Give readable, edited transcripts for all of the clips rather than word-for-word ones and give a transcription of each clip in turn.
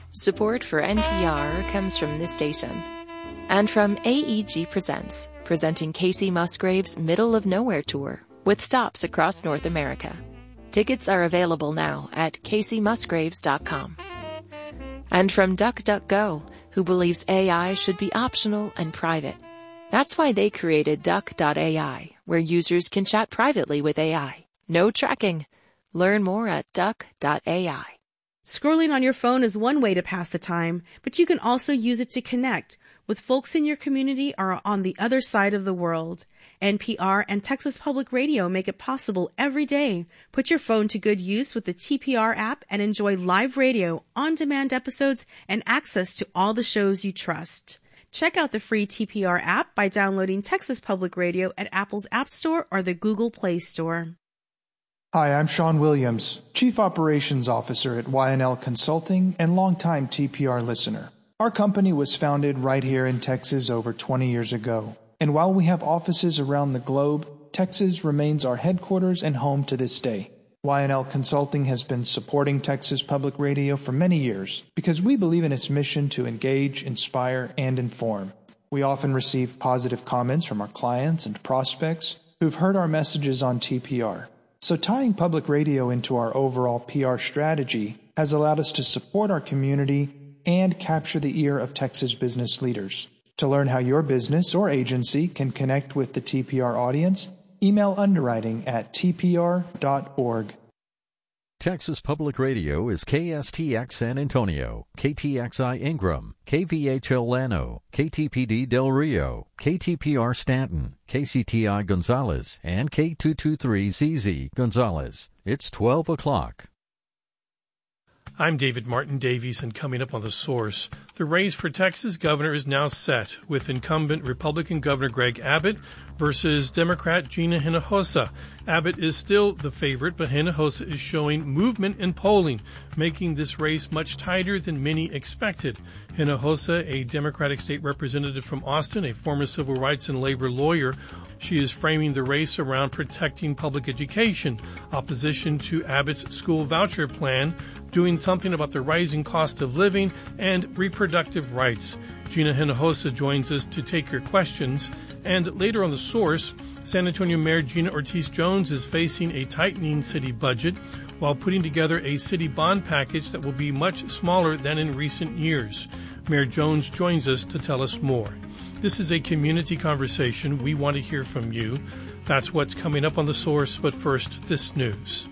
Support for NPR comes from this station and from AEG Presents, presenting Casey Musgrave's Middle of Nowhere Tour with stops across North America. Tickets are available now at CaseyMusgraves.com. And from DuckDuckGo, who believes AI should be optional and private. That's why they created Duck.ai, where users can chat privately with AI. No tracking. Learn more at Duck.ai. Scrolling on your phone is one way to pass the time, but you can also use it to connect with folks in your community or on the other side of the world. NPR and Texas Public Radio make it possible every day. Put your phone to good use with the TPR app and enjoy live radio, on-demand episodes, and access to all the shows you trust. Check out the free TPR app by downloading Texas Public Radio at Apple's App Store or the Google Play Store. Hi, I'm Sean Williams, Chief Operations Officer at Y&L Consulting and longtime TPR listener. Our company was founded right here in Texas over 20 years ago. And while we have offices around the globe, Texas remains our headquarters and home to this day. Y&L Consulting has been supporting Texas Public Radio for many years because we believe in its mission to engage, inspire, and inform. We often receive positive comments from our clients and prospects who've heard our messages on TPR. So tying public radio into our overall PR strategy has allowed us to support our community and capture the ear of Texas business leaders. To learn how your business or agency can connect with the TPR audience, email underwriting at tpr.org. Texas Public Radio is KSTX San Antonio, KTXI Ingram, KVHL Llano, KTPD Del Rio, KTPR Stanton, KCTI Gonzales, and K223ZZ Gonzales. It's 12 o'clock. I'm David Martin Davies, and coming up on The Source, the race for Texas governor is now set, with incumbent Republican Governor Greg Abbott versus Democrat Gina Hinojosa. Abbott is still the favorite, but Hinojosa is showing movement in polling, making this race much tighter than many expected. Hinojosa, a Democratic state representative from Austin, a former civil rights and labor lawyer, she is framing the race around protecting public education, opposition to Abbott's school voucher plan, doing something about the rising cost of living, and reproductive rights. Gina Hinojosa joins us to take your questions. And later on The Source, San Antonio Mayor Gina Ortiz-Jones is facing a tightening city budget while putting together a city bond package that will be much smaller than in recent years. Mayor Jones joins us to tell us more. This is a community conversation. We want to hear from you. That's what's coming up on The Source, but first, this news.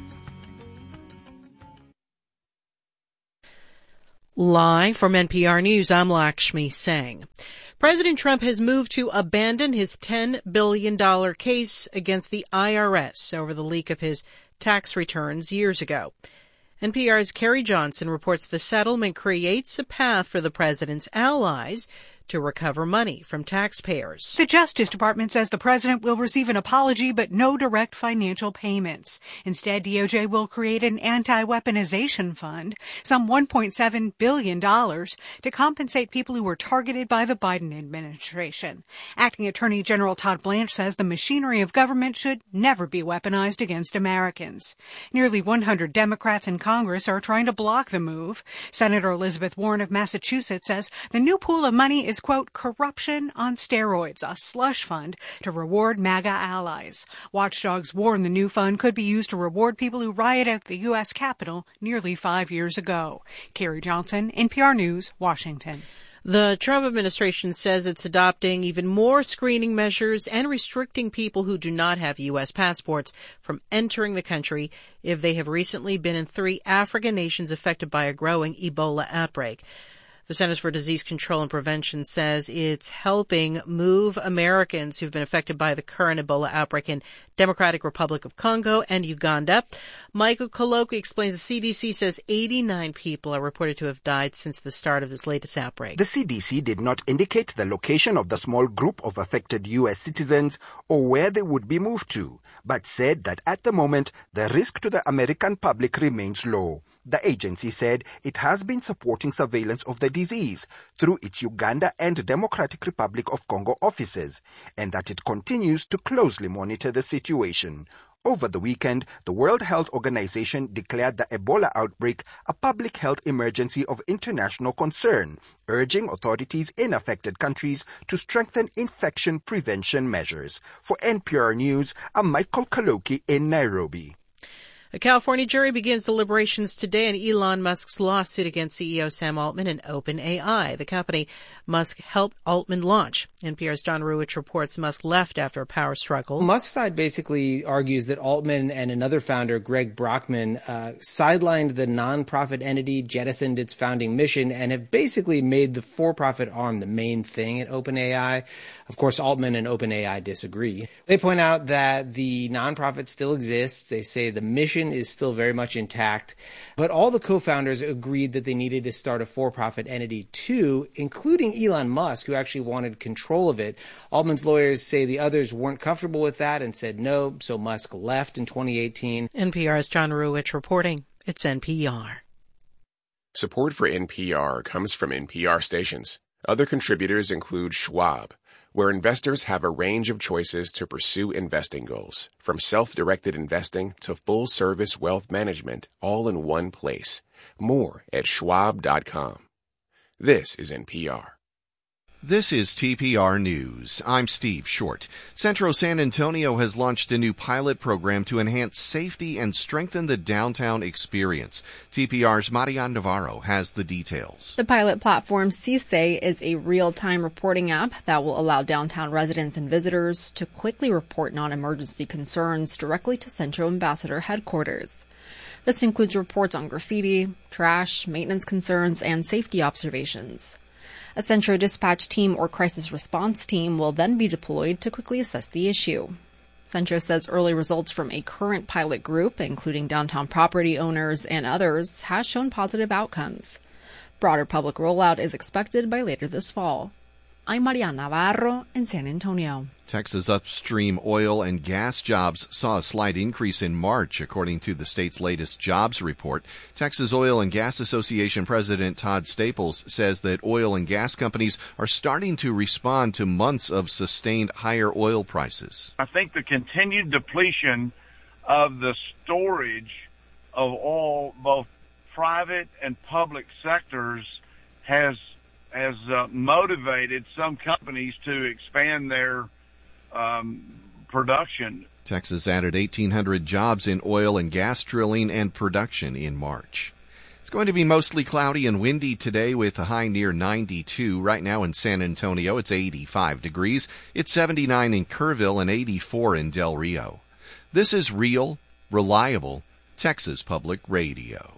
Live from NPR News, I'm Lakshmi Singh. President Trump has moved to abandon his $10 billion case against the IRS over the leak of his tax returns years ago. NPR's Carrie Johnson reports the settlement creates a path for the president's allies to recover money from taxpayers. The Justice Department says the president will receive an apology but no direct financial payments. Instead, DOJ will create an anti-weaponization fund, some $1.7 billion, to compensate people who were targeted by the Biden administration. Acting Attorney General Todd Blanche says the machinery of government should never be weaponized against Americans. Nearly 100 Democrats in Congress are trying to block the move. Senator Elizabeth Warren of Massachusetts says the new pool of money is, quote, corruption on steroids, a slush fund to reward MAGA allies. Watchdogs warn the new fund could be used to reward people who rioted at the U.S. Capitol nearly 5 years ago. Carrie Johnson, NPR News, Washington. The Trump administration says it's adopting even more screening measures and restricting people who do not have U.S. passports from entering the country if they have recently been in 3 African nations affected by a growing Ebola outbreak. The Centers for Disease Control and Prevention says it's helping move Americans who've been affected by the current Ebola outbreak in Democratic Republic of Congo and Uganda. Michael Koloki explains the CDC says 89 people are reported to have died since the start of this latest outbreak. The CDC did not indicate the location of the small group of affected U.S. citizens or where they would be moved to, but said that at the moment the risk to the American public remains low. The agency said it has been supporting surveillance of the disease through its Uganda and Democratic Republic of Congo offices, and that it continues to closely monitor the situation. Over the weekend, the World Health Organization declared the Ebola outbreak a public health emergency of international concern, urging authorities in affected countries to strengthen infection prevention measures. For NPR News, I'm Michael Kaloki in Nairobi. A California jury begins deliberations today on Elon Musk's lawsuit against CEO Sam Altman and OpenAI, the company Musk helped Altman launch. NPR's Don Ruwitch reports Musk left after a power struggle. Musk's side basically argues that Altman and another founder, Greg Brockman, sidelined the nonprofit entity, jettisoned its founding mission, and have basically made the for-profit arm the main thing at OpenAI. Of course, Altman and OpenAI disagree. They point out that the nonprofit still exists. They say the mission is still very much intact, but all the co-founders agreed that they needed to start a for-profit entity too, including Elon Musk, who actually wanted control of it. Altman's lawyers say the others weren't comfortable with that and said no, so Musk left in 2018. NPR's John Ruwitch reporting. It's NPR. Support for NPR comes from NPR stations. Other contributors include Schwab, where investors have a range of choices to pursue investing goals, from self-directed investing to full-service wealth management, all in one place. More at schwab.com. This is NPR. This is TPR News. I'm Steve Short. Centro San Antonio has launched a new pilot program to enhance safety and strengthen the downtown experience. TPR's Marian Navarro has the details. The pilot platform CISE is a real-time reporting app that will allow downtown residents and visitors to quickly report non-emergency concerns directly to Centro Ambassador headquarters. This includes reports on graffiti, trash, maintenance concerns, and safety observations. A Centro dispatch team or crisis response team will then be deployed to quickly assess the issue. Centro says early results from a current pilot group, including downtown property owners and others, has shown positive outcomes. Broader public rollout is expected by later this fall. I'm Marian Navarro in San Antonio. Texas upstream oil and gas jobs saw a slight increase in March, according to the state's latest jobs report. Texas Oil and Gas Association President Todd Staples says that oil and gas companies are starting to respond to months of sustained higher oil prices. I think the continued depletion of the storage of oil, both private and public sectors, has motivated some companies to expand their production. Texas added 1,800 jobs in oil and gas drilling and production in March. It's going to be mostly cloudy and windy today with a high near 92. Right now in San Antonio, it's 85 degrees. It's 79 in Kerrville and 84 in Del Rio. This is real, reliable Texas Public Radio.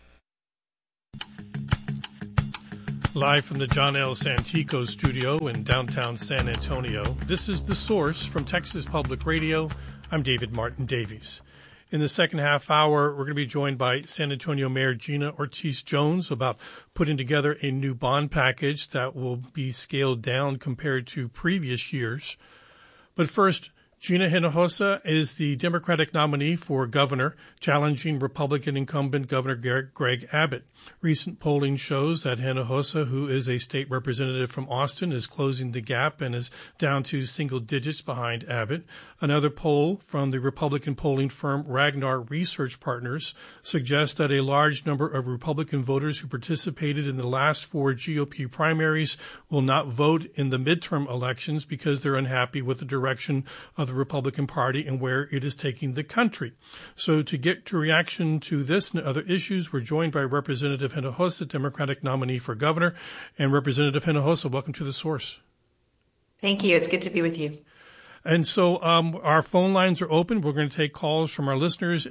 Live from the John L. Santico studio in downtown San Antonio, this is The Source from Texas Public Radio. I'm David Martin Davies. In the second half hour, we're going to be joined by San Antonio Mayor Gina Ortiz-Jones about putting together a new bond package that will be scaled down compared to previous years. But first, Gina Hinojosa is the Democratic nominee for governor, challenging Republican incumbent Governor Greg Abbott. Recent polling shows that Hinojosa, who is a state representative from Austin, is closing the gap and is down to single digits behind Abbott. Another poll from the Republican polling firm Ragnar Research Partners suggests that a large number of Republican voters who participated in the last 4 GOP primaries will not vote in the midterm elections because they're unhappy with the direction of the Republican Party and where it is taking the country. So to get to reaction to this and other issues, we're joined by Representative Hinojosa, Democratic nominee for governor. And Representative Hinojosa, welcome to The Source. Thank you. It's good to be with you. And so our phone lines are open. We're going to take calls from our listeners,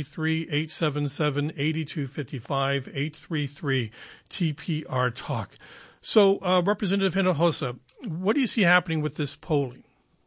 833-877-8255, 833-TPR-TALK. So, Representative Hinojosa, what do you see happening with this polling?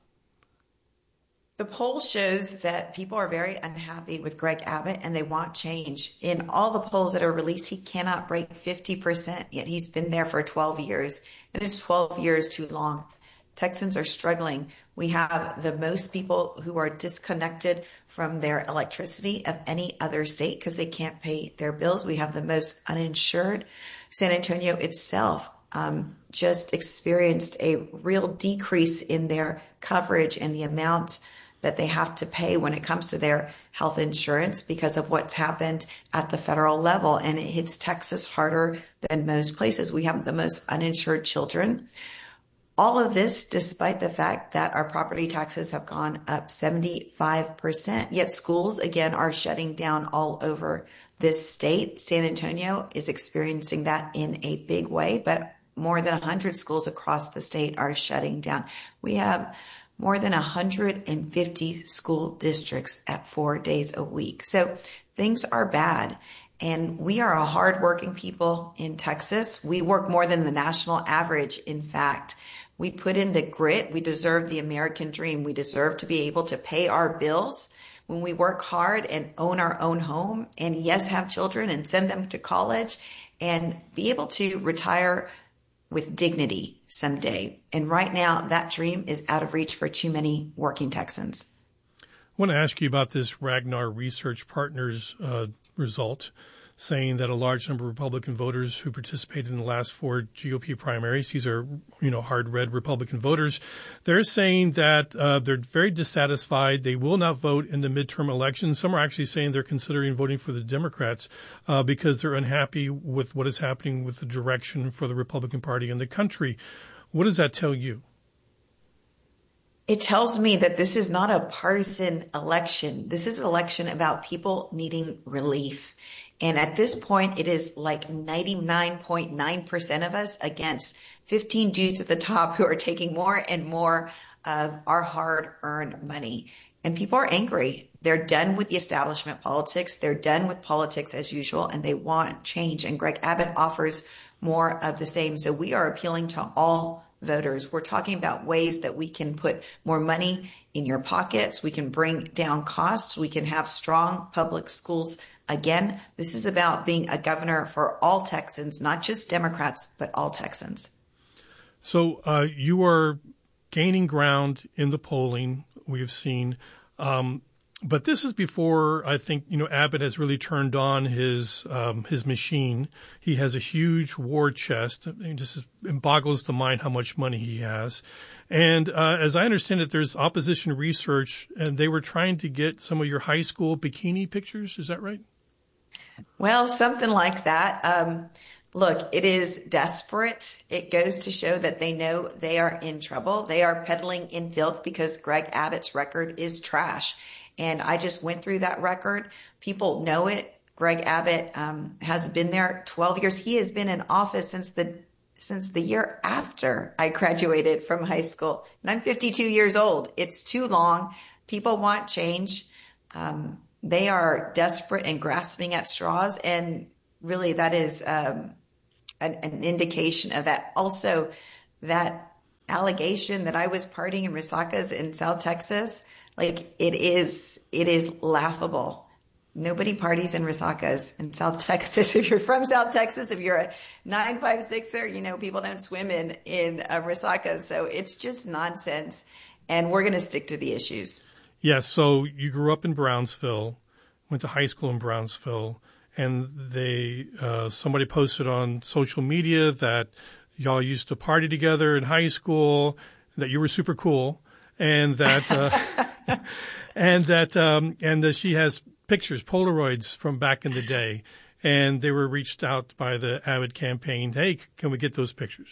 The poll shows that people are very unhappy with Greg Abbott and they want change. In all the polls that are released, he cannot break 50%, yet he's been there for 12 years. And it's 12 years too long. Texans are struggling. We have the most people who are disconnected from their electricity of any other state because they can't pay their bills. We have the most uninsured. San Antonio itself just experienced a real decrease in their coverage and the amount that they have to pay when it comes to their health insurance because of what's happened at the federal level. And it hits Texas harder than most places. We have the most uninsured children. All of this, despite the fact that our property taxes have gone up 75%, yet schools, again, are shutting down all over this state. San Antonio is experiencing that in a big way, but more than 100 schools across the state are shutting down. We have more than 150 school districts at 4 days a week. So things are bad. And we are a hardworking people in Texas. We work more than the national average, in fact. We put in the grit. We deserve the American dream. We deserve to be able to pay our bills when we work hard and own our own home and, yes, have children and send them to college and be able to retire with dignity someday. And right now, that dream is out of reach for too many working Texans. I want to ask you about this Ragnar Research Partners result, saying that a large number of Republican voters who participated in the last 4 GOP primaries, these are, hard red Republican voters, they're saying that they're very dissatisfied. They will not vote in the midterm elections. Some are actually saying they're considering voting for the Democrats because they're unhappy with what is happening with the direction for the Republican Party in the country. What does that tell you? It tells me that this is not a partisan election. This is an election about people needing relief. And at this point, it is like 99.9% of us against 15 dudes at the top who are taking more and more of our hard-earned money. And people are angry. They're done with the establishment politics. They're done with politics as usual, and they want change. And Greg Abbott offers more of the same. So we are appealing to all voters. We're talking about ways that we can put more money in your pockets. We can bring down costs. We can have strong public schools. Again, this is about being a governor for all Texans, not just Democrats, but all Texans. So you are gaining ground in the polling, we have seen. But this is before, I think, Abbott has really turned on his machine. He has a huge war chest. It boggles the mind how much money he has. And as I understand it, there's opposition research, and they were trying to get some of your high school bikini pictures. Is that right? Well, something like that. Look, it is desperate. It goes to show that they know they are in trouble. They are peddling in filth because Greg Abbott's record is trash. And I just went through that record. People know it. Greg Abbott has been there 12 years. He has been in office since the year after I graduated from high school. And I'm 52 years old. It's too long. People want change. They are desperate and grasping at straws. And really that is an indication of that. Also, that allegation that I was partying in Resacas in South Texas, like it is laughable. Nobody parties in Resacas in South Texas. If you're from South Texas, if you're a 956er, people don't swim in Resacas. So it's just nonsense. And we're going to stick to the issues. Yes. So you grew up in Brownsville, went to high school in Brownsville, and somebody posted on social media that y'all used to party together in high school, that you were super cool, and that she has pictures, Polaroids from back in the day, and they were reached out by the Abbott campaign. Hey, can we get those pictures?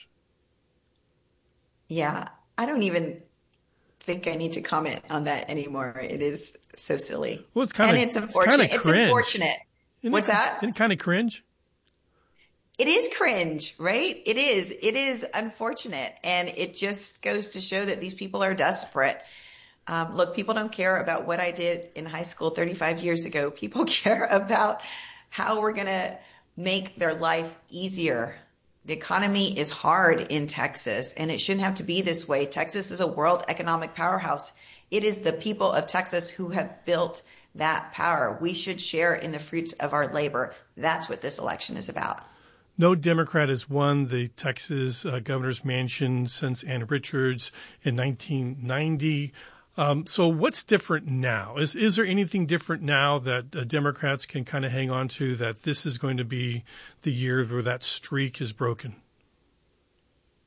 Yeah, I don't even think I need to comment on that anymore. It is so silly. Well, it's unfortunate. It's unfortunate. What's that? Isn't it kind of cringe? It is cringe, right? It is. It is unfortunate. And it just goes to show that these people are desperate. Look, people don't care about what I did in high school 35 years ago. People care about how we're going to make their life easier. The economy is hard in Texas, and it shouldn't have to be this way. Texas is a world economic powerhouse. It is the people of Texas who have built that power. We should share in the fruits of our labor. That's what this election is about. No Democrat has won the Texas governor's mansion since Ann Richards in 1990. So what's different now? Is there anything different now that Democrats can kind of hang on to, that this is going to be the year where that streak is broken?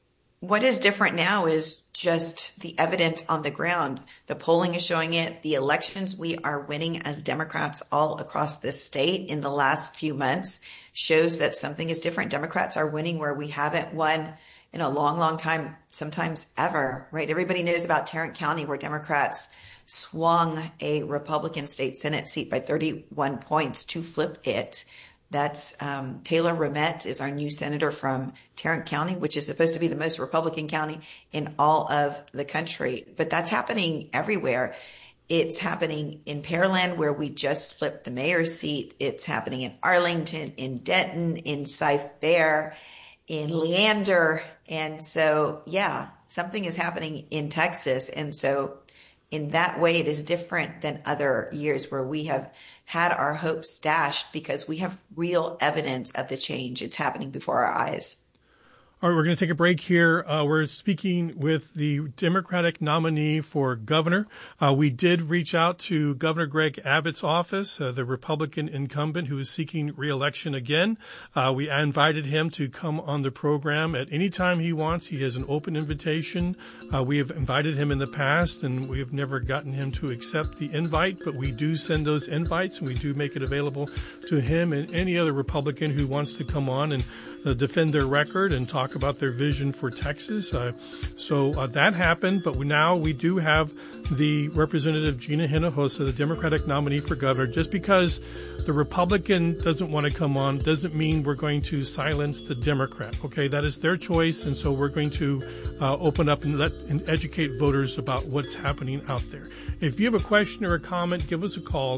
What is different now is just the evidence on the ground. The polling is showing it. The elections we are winning as Democrats all across this state in the last few months shows that something is different. Democrats are winning where we haven't won in a long, long time, sometimes ever, right? Everybody knows about Tarrant County, where Democrats swung a Republican state Senate seat by 31 points to flip it. That's Taylor Ramett is our new senator from Tarrant County, which is supposed to be the most Republican county in all of the country. But that's happening everywhere. It's happening in Pearland, where we just flipped the mayor's seat. It's happening in Arlington, in Denton, in Cy-Fair, in Leander. And so, yeah, something is happening in Texas. And so in that way, it is different than other years where we have had our hopes dashed because we have real evidence of the change. It's happening before our eyes. All right, we're going to take a break here. We're speaking with the Democratic nominee for governor. We did reach out to Governor Greg Abbott's office, the Republican incumbent who is seeking re-election again. We invited him to come on the program at any time he wants. He has an open invitation. We have invited him in the past, and we have never gotten him to accept the invite, but we do send those invites, and we do make it available to him and any other Republican who wants to come on and defend their record and talk about their vision for Texas. So that happened, but now we do have the Representative Gina Hinojosa, the Democratic nominee for governor. Just because the Republican doesn't want to come on doesn't mean we're going to silence the Democrat. Okay, that is their choice, and so we're going to open up and educate voters about what's happening out there. If you have a question or a comment, give us a call,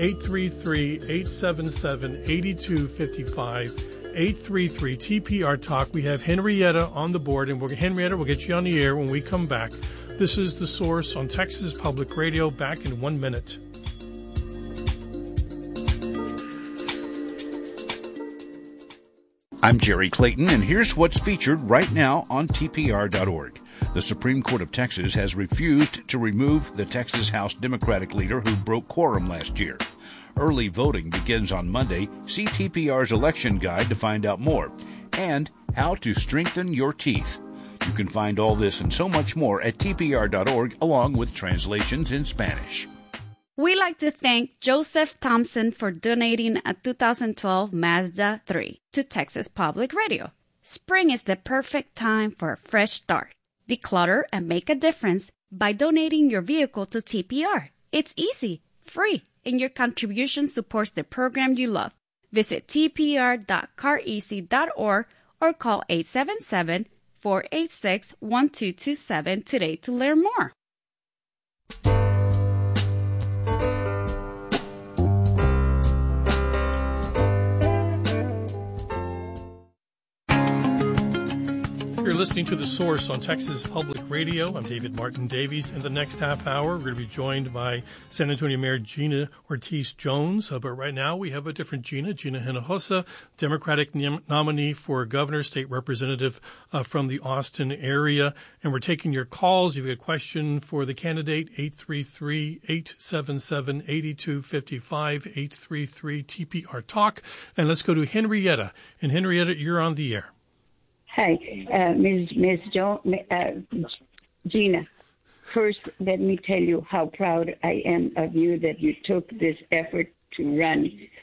833-877-8255. 833 TPR Talk. We have Henrietta on the board, and Henrietta, we'll get you on the air when we come back. This is The Source on Texas Public Radio. Back in 1 minute. I'm Jerry Clayton, and here's what's featured right now on TPR.org. The Supreme Court of Texas has refused to remove the Texas House Democratic leader who broke quorum last year. Early voting begins on Monday. See TPR's election guide to find out more, and how to strengthen your teeth. You can find all this and so much more at TPR.org, along with translations in Spanish. We'd like to thank Joseph Thompson for donating a 2012 Mazda 3 to Texas Public Radio. Spring is the perfect time for a fresh start. Declutter and make a difference by donating your vehicle to TPR. It's easy, free, and your contribution supports the program you love. Visit tpr.careasy.org or call 877-486-1227 today to learn more. You're listening to The Source on Texas Public Radio. I'm David Martin Davies. In the next half hour, we're going to be joined by San Antonio Mayor Gina Ortiz-Jones. But right now, we have a different Gina Hinojosa, Democratic nominee for governor, state representative from the Austin area. And we're taking your calls. You've got a question for the candidate, 833-877-8255, 833-TPR Talk. And let's go to Henrietta. And Henrietta, you're on the air. Hi, Ms. Gina. First, let me tell you how proud I am of you that you took this effort to run